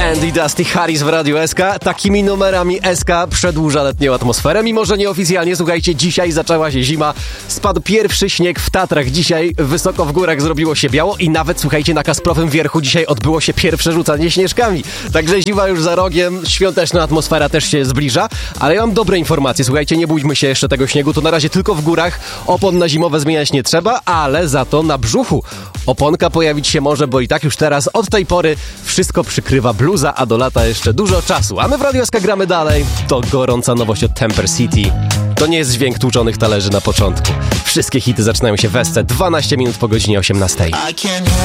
Andy Dusty Harris w Radiu SK. Takimi numerami SK przedłuża letnią atmosferę. Mimo że nieoficjalnie, słuchajcie, dzisiaj zaczęła się zima. Spadł pierwszy śnieg w Tatrach. Dzisiaj wysoko w górach zrobiło się biało i nawet, słuchajcie, na Kasprowym Wierchu dzisiaj odbyło się pierwsze rzucanie śnieżkami. Także zima już za rogiem, świąteczna atmosfera też się zbliża. Ale ja mam dobre informacje. Słuchajcie, nie bójmy się jeszcze tego śniegu. To na razie tylko w górach. Opon na zimowe zmieniać nie trzeba, ale za to na brzuchu oponka pojawić się może, bo i tak już teraz od tej pory wszystko przykrywa bluza, a do lata jeszcze dużo czasu. A my w Radio SK gramy dalej. To gorąca nowość od Temper City. To nie jest dźwięk tłuczonych talerzy na początku. Wszystkie hity zaczynają się w SC 12 minut po godzinie 18.